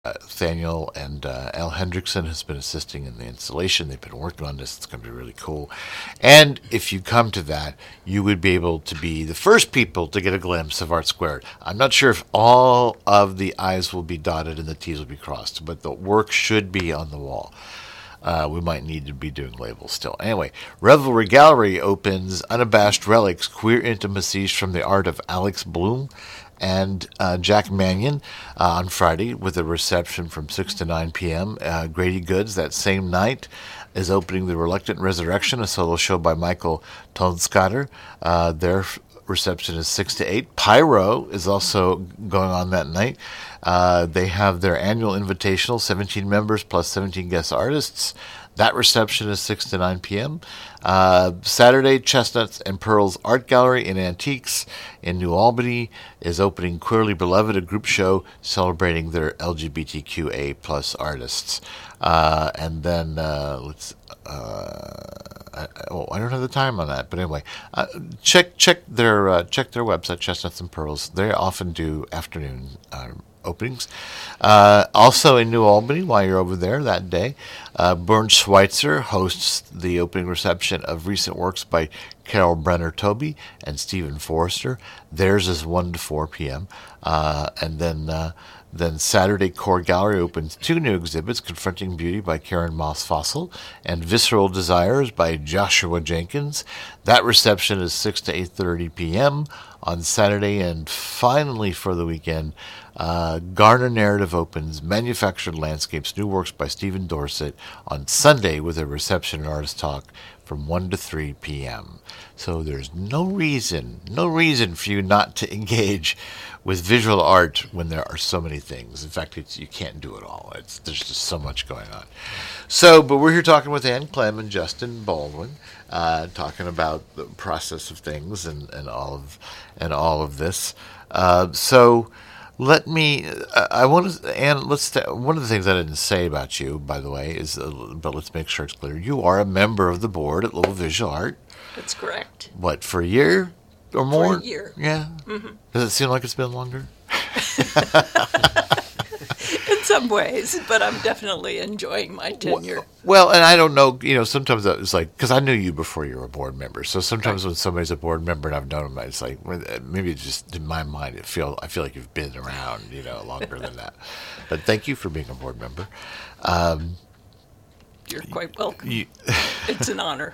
Nathaniel and Al Hendrickson has been assisting in the installation. They've been working on this. It's going to be really cool. And if you come to that, you would be able to be the first people to get a glimpse of Art Squared. I'm not sure if all of the I's will be dotted and the T's will be crossed, but the work should be on the wall. We might need to be doing labels still. Anyway, Revelry Gallery opens Unabashed Relics, Queer Intimacies from the Art of Alex Bloom and Jack Mannion on Friday with a reception from 6 to 9 p.m. Grady Goods that same night is opening The Reluctant Resurrection, a solo show by Michael Tonskater. Their reception is 6 to 8. Pyro is also going on that night. They have their annual invitational, 17 members plus 17 guest artists. That reception is 6 to 9 p.m. Saturday, Chestnuts and Pearls Art Gallery in Antiques in New Albany is opening Queerly Beloved, a group show celebrating their LGBTQA plus artists. And then I don't have the time on that, but anyway, check their website, Chestnuts and Pearls. They often do afternoon openings. Also in New Albany, while you're over there that day, Bernd Schweitzer hosts the opening reception of recent works by Carol Brenner Toby and Stephen Forrester. Theirs is 1 to 4 p.m. And then Saturday, Core Gallery opens 2 new exhibits, Confronting Beauty by Karen Moss Fossil and Visceral Desires by Joshua Jenkins. That reception is 6 to 8:30 p.m. on Saturday. And finally for the weekend, Garner Narrative opens Manufactured Landscapes, new works by Stephen Dorset on Sunday with a reception and artist talk from 1 to 3 p.m. So there's no reason for you not to engage with visual art when there are so many things. In fact, you can't do it all. There's just so much going on. So, but we're here talking with Ann Clem and Justin Baldwin, talking about the process of things and all of this. So let me. I want to, Ann. One of the things I didn't say about you, by the way, is, but let's make sure it's clear. You are a member of the board at Louisville Visual Art. That's correct. What, for a year or more? For a year. Yeah. Mm-hmm. Does it seem like it's been longer? In some ways, but I'm definitely enjoying my tenure. Well, and I don't know, sometimes it's like, because I knew you before you were a board member. So sometimes when somebody's a board member and I've known them, it's like, maybe it's just in my mind, I feel like you've been around, longer than that. But thank you for being a board member. You're quite welcome. It's an honor.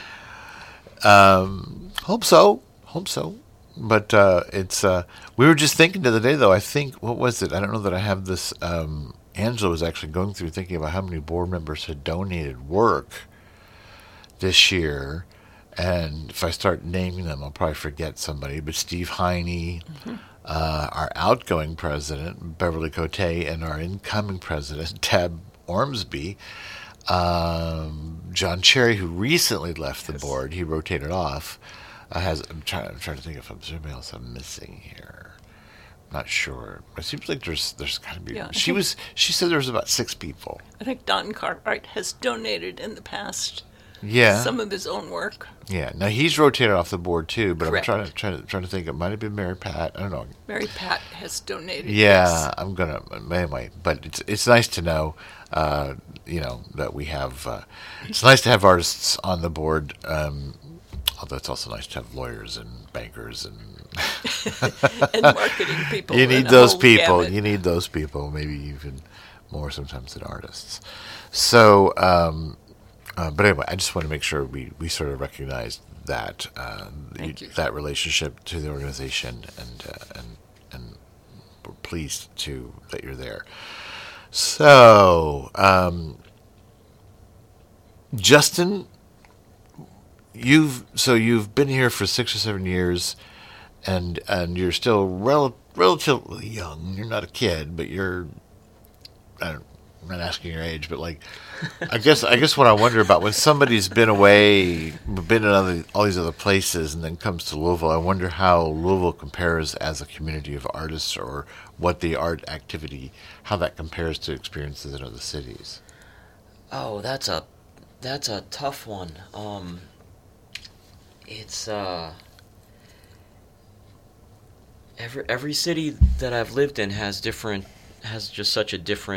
Hope so. But it's. We were just thinking the other day, though. I think, what was it? I don't know that I have this. Angela was actually going through thinking about how many board members had donated work this year, and if I start naming them, I'll probably forget somebody. But Steve Heine, our outgoing president Beverly Cote, and our incoming president Tab Ormsby. John Cherry, who recently left the board, he rotated off. I'm trying to think if there's anybody else I'm missing here. Not sure. It seems like there's got to be. Yeah, she said there was about 6 people. I think Don Cartwright has donated in the past. Yeah. Some of his own work. Yeah. Now he's rotated off the board too, but Correct. I'm trying to think. It might have been Mary Pat. I don't know. Mary Pat has donated. Yeah, yes. I'm gonna anyway. But it's nice to know, that we have. It's nice to have artists on the board. Although it's also nice to have lawyers and bankers and and marketing people. You need those people. Gamut. You need those people. Maybe even more sometimes than artists. So, but anyway, I just want to make sure we sort of recognize that that relationship to the organization, and we're pleased that you're there. So, Justin. You've been here for 6 or 7 years, and you're still relatively young. You're not a kid, but I'm not asking your age, but I guess what I wonder about when somebody's been away, been in all these other places, and then comes to Louisville, I wonder how Louisville compares as a community of artists, or what the art activity, how that compares to experiences in other cities. Oh, that's a tough one. It's every city that I've lived in has has just such a different